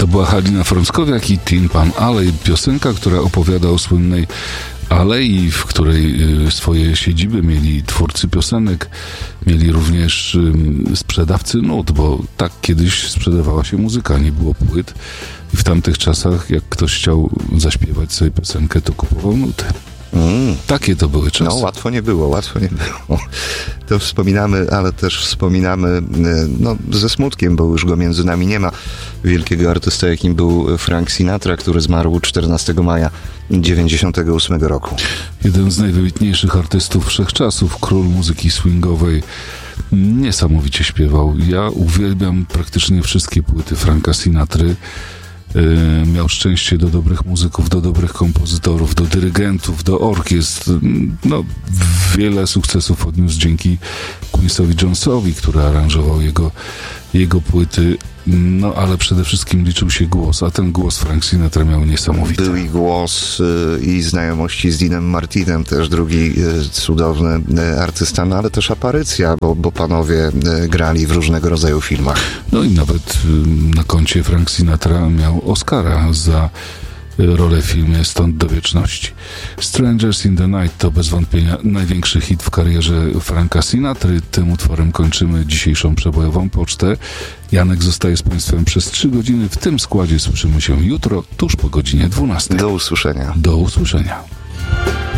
była Halina Frąckowiak i Tin Pan Alley. Piosenka, która opowiada o słynnej alei, w której swoje siedziby mieli twórcy piosenek, mieli również sprzedawcy nut, bo tak kiedyś sprzedawała się muzyka, nie było płyt. I w tamtych czasach, jak ktoś chciał zaśpiewać sobie piosenkę, to kupował nuty. Takie to były czasy. No, łatwo nie było. To wspominamy, ale też wspominamy ze smutkiem, bo już go między nami nie ma. Wielkiego artysta, jakim był Frank Sinatra, który zmarł 14 maja 1998 roku. Jeden z najwybitniejszych artystów wszechczasów, król muzyki swingowej. Niesamowicie śpiewał. Ja uwielbiam praktycznie wszystkie płyty Franka Sinatry. Miał szczęście do dobrych muzyków, do dobrych kompozytorów, do dyrygentów, do orkiestr. Wiele sukcesów odniósł dzięki Quincy'owi Jonesowi, który aranżował jego płyty. Ale przede wszystkim liczył się głos, a ten głos Frank Sinatra miał niesamowity. Był i głos, i znajomości z Deanem Martinem, też drugi cudowny artysta, ale też aparycja, bo panowie grali w różnego rodzaju filmach. I nawet na koncie Frank Sinatra miał Oscara za rolę w filmie Stąd do wieczności. Strangers in the Night to bez wątpienia największy hit w karierze Franka Sinatry. Tym utworem kończymy dzisiejszą przebojową pocztę. Janek zostaje z Państwem przez 3 godziny. W tym składzie słyszymy się jutro, tuż po godzinie 12. Do usłyszenia. Do usłyszenia.